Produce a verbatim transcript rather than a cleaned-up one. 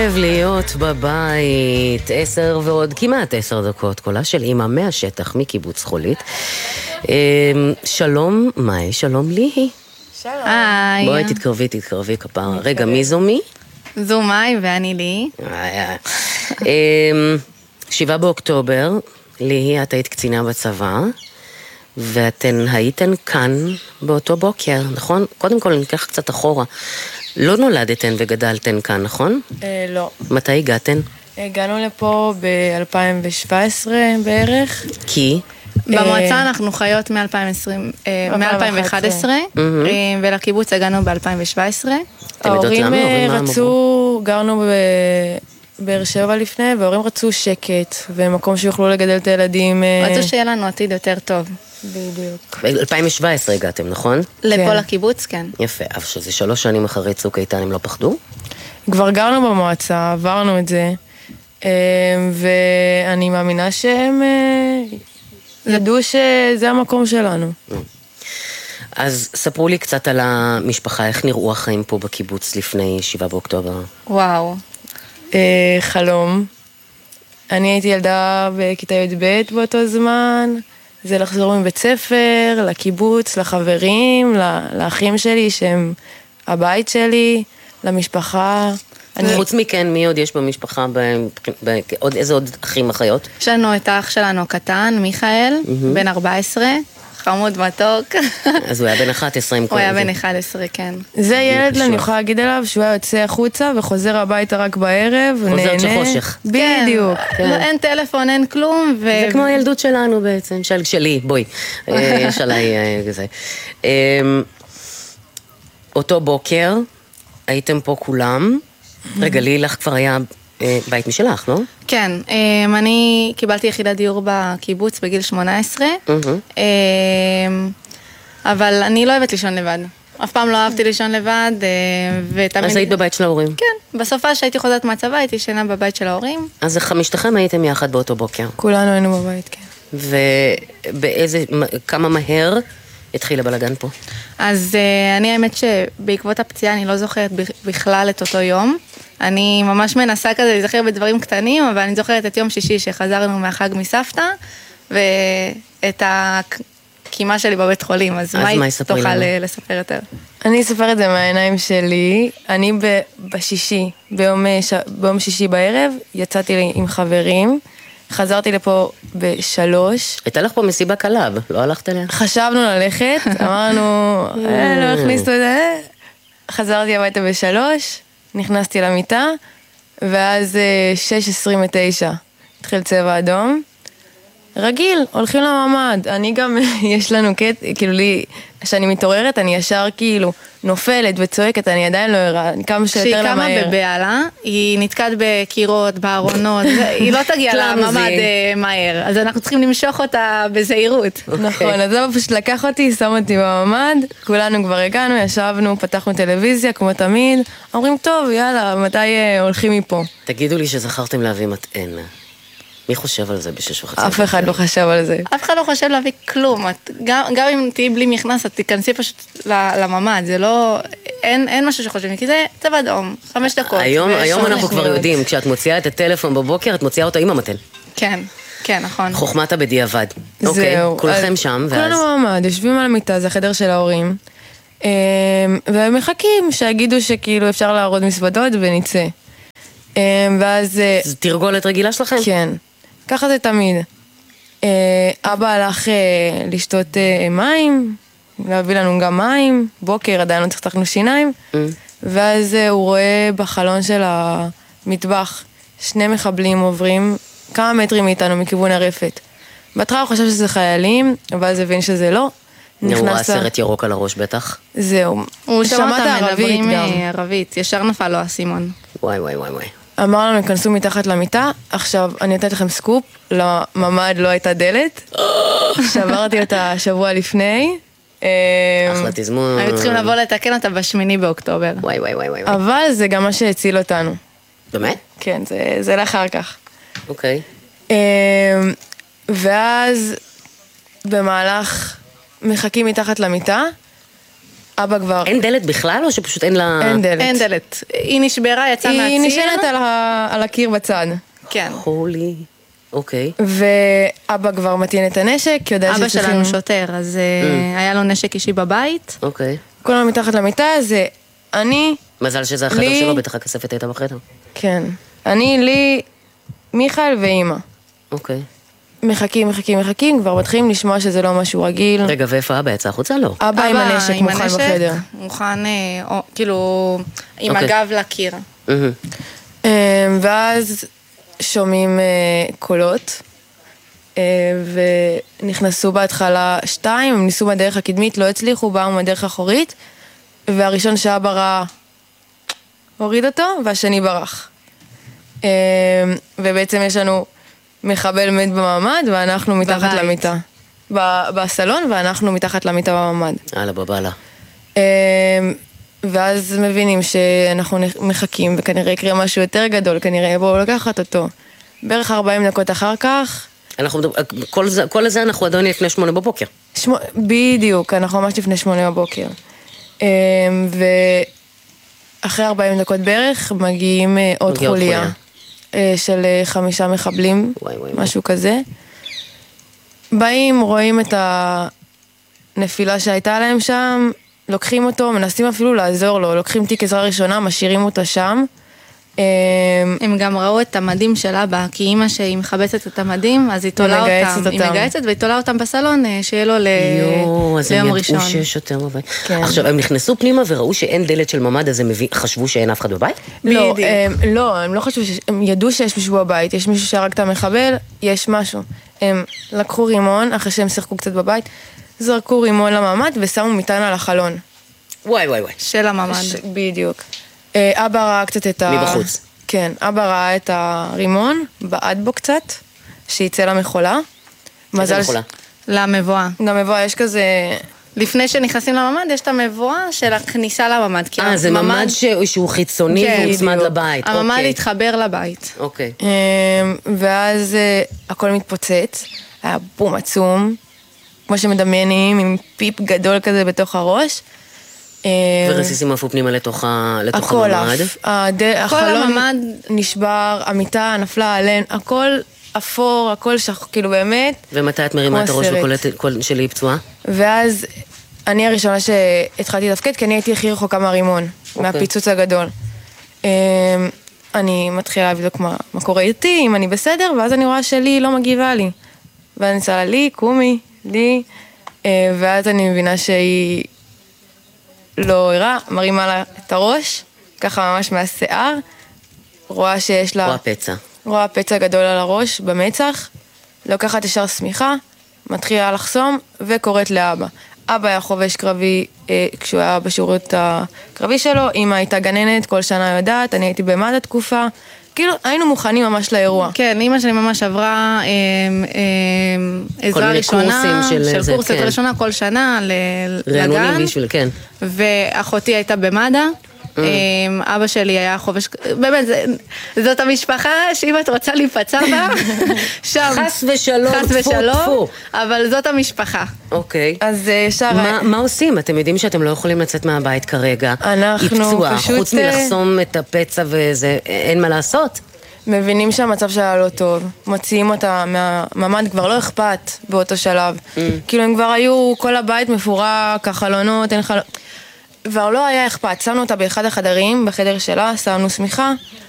להיות בבית, עשר ועוד כמעט עשר דקות, קולה של אמא מהשטח, מקיבוץ חולית. שלום, מאי, שלום ליהי. שלום. היי. בואי תתקרבי, תתקרבי כפרה. רגע, מי זו מי? זו מאי ואני לי. שבעה באוקטובר, ליהי, את היית קצינה בצבא, ואתן הייתן כאן באותו בוקר, נכון? קודם כל ניקח קצת אחורה. לא נולדתן וגדלתן כאן, נכון? אה, לא. מתי הגעתן? הגענו לפה ב-אלפיים שבע עשרה בערך. כי? במועצה אנחנו חיות מ-אלפיים ואחת עשרה, ולקיבוץ הגענו ב-אלפיים שבע עשרה. ההורים רצו, גרנו בבאר שבע לפני, וההורים רצו שקט, ומקום שיוכלו לגדל את הילדים. רצו שיהיה לנו עתיד יותר טוב. בדיוק. ב-אלפיים שבע עשרה הגעתם, נכון? לפה לקיבוץ, כן. יפה, אבל שזה שלוש שנים אחרי צוק איתן, הם לא פחדו? כבר גרנו במועצה, עברנו את זה, ואני מאמינה שהם ידעו שזה המקום שלנו. אז ספרו לי קצת על המשפחה, איך נראו החיים פה בקיבוץ לפני שבעה באוקטובר? וואו. חלום. אני הייתי ילדה בכיתה י' ב' באותו זמן, זה לחזור מבית ספר, לקיבוץ, לחברים, לאחים שלי שהם הבית שלי, למשפחה. חוץ מכן, מי עוד יש במשפחה, איזה עוד אחים אחיות? יש לנו את האח שלנו הקטן, מיכאל, בן ארבע עשרה, חמוד מתוק. אז הוא היה בן אחת עשרה עם כל הוא היה בן אחת עשרה, כן. זה ילד, אני יכולה להגיד עליו, שהוא היה יוצא החוצה וחוזר הביתה רק בערב, חוזר שחושך. בדיוק. אין טלפון, אין כלום. זה כמו הילדות שלנו בעצם, שלי, בואי. יש עליי כזה. אותו בוקר, הייתם פה כולם. רגע, לי לך כבר היה בית משלך, לא? כן, אני קיבלתי יחידת דיור בקיבוץ בגיל שמונה עשרה, אבל אני לא אוהבת לישון לבד. אף פעם לא אהבתי לישון לבד, ותמיד... אז היית בבית של ההורים? כן, בסופה שהייתי חוזרת מהצבא, הייתי ישנה בבית של ההורים. אז חמשתכם הייתם יחד באותו בוקר? כולנו היינו בבית, כן. ובאיזה, כמה מהר התחיל הבלגן פה? אז אני האמת שבעקבות הפציעה אני לא זוכרת בכלל את אותו יום. אני ממש מנסה כזה להיזכר בדברים קטנים, אבל אני זוכרת את יום שישי שחזרנו מהחג מסבתא, ואת הקימה שלי בבית חולים, אז מה היא תוכל לספר יותר? אני אספר את זה מהעיניים שלי. אני בשישי, ביום, ביום שישי בערב, יצאתי לי עם חברים, חזרתי לפה בשלוש. הייתה לך פה מסיבה קלה, לא הלכת אליה? חשבנו ללכת, אמרנו, לא הכניסו את זה. חזרתי הביתה בשלוש, נכנסתי למיטה, ואז שש עשרים ותשע התחיל צבע אדום. רגיל, הולכים לממד. אני גם, יש לנו קטע, כאילו לי, כשאני מתעוררת, אני ישר כאילו נופלת וצועקת, אני עדיין לא אראה, כמה שיותר למהר. כשהיא קמה בבעלה, היא נתקעת בקירות, בארונות, היא לא תגיע לממד מהר, אז אנחנו צריכים למשוך אותה בזהירות. נכון, אז זה פשוט לקח אותי, שם אותי בממד, כולנו כבר הגענו, ישבנו, פתחנו טלוויזיה, כמו תמיד, אומרים, טוב, יאללה, מתי הולכים מפה? תגידו לי שזכרתם להביא מטען. מי חושב על זה בשש וחצי? אף אחד לא חשב על זה. אף אחד לא חושב להביא כלום. גם אם תהיי בלי מכנס, את תיכנסי פשוט לממד. זה לא... אין משהו שחושבים, כי זה צבע אדום, חמש דקות. היום אנחנו כבר יודעים, כשאת מוציאה את הטלפון בבוקר, את מוציאה אותו עם המתן. כן, כן, נכון. חוכמת בדיעבד. אוקיי, כולכם שם, ואז... כולנו בממד, יושבים על המיטה, זה החדר של ההורים, ומחכים שיגידו שכאילו אפשר להראות מזוודות ונצא. ואז... זה תרגולת רגילה שלכם? כן. ככה זה תמיד. אבא הלך לשתות מים, להביא לנו גם מים, בוקר עדיין לא צריך לתחנו שיניים, ואז הוא רואה בחלון של המטבח שני מחבלים עוברים כמה מטרים מאיתנו מכיוון הרפת. בהתחלה הוא חשב שזה חיילים, אבל אז הבין שזה לא. הוא ראה סרט ירוק על הראש בטח. זהו. הוא שמע אותם מדברים ערבית, ישר נפל לו הסימון. וואי וואי וואי וואי. אמר לנו, נכנסו מתחת למיטה, עכשיו אני נותנת לכם סקופ, לממד לא הייתה דלת, שברתי אותה שבוע לפני. אחלה תזמון. היו צריכים לבוא לתקן אותה בשמיני באוקטובר. וואי וואי וואי וואי. אבל זה גם מה שהציל אותנו. באמת? כן, זה לאחר כך. אוקיי. ואז במהלך מחכים מתחת למיטה, אבא כבר... אין דלת בכלל, או שפשוט אין לה... אין דלת. אין דלת. היא נשברה, יצאה מהציר. היא נשענת על, ה... על הקיר בצד. כן. הולי, אוקיי. ואבא כבר מתאים את הנשק, יודע אבא שצריכים... שלנו שוטר, אז mm. היה לו נשק אישי בבית. אוקיי. כל הזמן מתחת למיטה, זה אני... מזל שזה החדר לי... שלו, בטח הכספת הייתה בחדר. כן. אני, לי, מיכאל ואימא. אוקיי. מחכים, מחכים, מחכים, כבר מתחילים לשמוע שזה לא משהו רגיל. רגע, ואיפה אבא יצא החוצה? לא. אבא עם הנשק עם מוכן הנשק, בחדר. מוכן, אה, או, כאילו, עם אוקיי. הגב לקיר. מהמם. אמ, ואז שומעים אה, קולות, אה, ונכנסו בהתחלה שתיים, הם ניסו בדרך הקדמית, לא הצליחו, באו מהדרך האחורית, והראשון שאבא ראה הוריד אותו, והשני ברח. אמ, ובעצם יש לנו מחבל מת במעמד, ואנחנו מתחת בבית. למיטה. ב- בסלון, ואנחנו מתחת למיטה במעמד. הלאה, בבאללה. אמ, ואז מבינים שאנחנו נ- מחכים, וכנראה יקרה משהו יותר גדול, כנראה יבואו לקחת אותו. בערך ארבעים דקות אחר כך, אנחנו מדבר, כל זה, כל זה אנחנו עדיין לפני שמונה בבוקר. שמו, בדיוק, אנחנו ממש לפני שמונה בבוקר. אמ, ואחרי ארבעים דקות בערך מגיעים אה, עוד מגיע עוד חוליה חוליה. אה, של אה, חמישה מחבלים, וואי, וואי, וואי. משהו כזה. באים, רואים את הנפילה שהייתה להם שם, לוקחים אותו, מנסים אפילו לעזור לו, לוקחים תיק עזרה ראשונה, משאירים אותו שם. אמ, הם גם ראו את המדים של אבא, כי אימא שהיא מחבצת את המדים, אז היא תולה מגייסת אותם. היא אותם. מגייסת והיא תולה אותם בסלון, אה, שיהיה לו ל... יואו, אז הם ליום ידעו ראשון. שיש יותר בבית. כן. עכשיו, הם נכנסו פנימה וראו שאין דלת של ממ"ד, אז הם מביא- חשבו שאין אף אחד בבית? לא, בדיוק. הם, לא, הם לא חשבו, שיש- הם ידעו שיש מישהו בבית, יש מישהו שהרג את המחבל, יש משהו. הם לקחו רימון, אחרי שהם שיחקו קצת בבית, זרקו רימון לממ"ד ושמו מטען על החלון. וואי, וואי, וואי. של הממ"ד. ש- בדיוק. אה, אבא ראה קצת את ה... מבחוץ. כן, אבא ראה את הרימון, בעט בו קצת, שיצא למחולה. איזה ש- מכולה? למבואה. גם מבואה, יש כזה... לפני שנכנסים לממ"ד, יש את המבואה של הכניסה לממ"ד. כי אה, זה הממ"ד- ממ"ד ש- שהוא חיצוני כן, והוצמד בדיוק. לבית. הממ"ד אוקיי. התחבר לבית. אוקיי. אמ, ואז אה, הכל מתפוצץ, היה בום עצום, כמו שמדמיינים, עם פיפ גדול כזה בתוך הראש. אמ, ורסיסים עפו פנימה לתוך ה- לתוך הכל הממ"ד. עף, הד- החלון הממ"ד- נשבר, המיטה נפלה עליהן, הכל אפור, הכל שח... כאילו באמת. ומתי את מרימה את כמו הראש הסרט. וקולטת קול שלי פצועה? ואז אני הראשונה שהתחלתי לתפקד, כי אני הייתי הכי רחוקה מהרימון, מהפיצוץ הגדול. אמ, אני מתחילה לבדוק מה, מה קורה איתי, אם אני בסדר, ואז אני רואה שלי לא מגיבה לי. ואז אני צלה לי, קומי, לי, אה, ואז אני מבינה שהיא לא ערה, מרימה לה את הראש, ככה ממש מהשיער, רואה שיש לה... או הפצע. רואה פצע גדול על הראש, במצח, לוקחת ישר שמיכה, מתחילה לחסום, וקוראת לאבא. אבא היה חובש קרבי אה, כשהוא היה בשירות הקרבי שלו, אמא הייתה גננת, כל שנה יודעת, אני הייתי במד"א תקופה, כאילו היינו מוכנים ממש לאירוע. כן, אימא שלי ממש עברה אמ, אמ, עזרה מיני ראשונה, קורסים של זה, קורס כן. עזרה ראשונה כל שנה ל- רענונים לגן, בשביל, כן. ואחותי הייתה במד"א. אמ, אבא שלי היה חובש, באמת, זה- זאת המשפחה שאם את רוצה להיפצע בה, שם, חס ושלום, חס טפו, ושלום, טפו. אבל זאת המשפחה. אוקיי. אז אה, ישר... מה, מה עושים? אתם יודעים שאתם לא יכולים לצאת מהבית כרגע. אנחנו היא פצועה, פשוט, חוץ אה, מלחסום את הפצע וזה, אין מה לעשות. מבינים שהמצב שלה לא טוב, מוציאים אותה מהממ"ד, כבר לא אכפת באותו שלב. כאילו הם כבר היו, כל הבית מפורק, החלונות, אין חלונות. כבר לא היה אכפת, שמנו אותה באחד החדרים, בחדר שלה, שמנו שמיכה,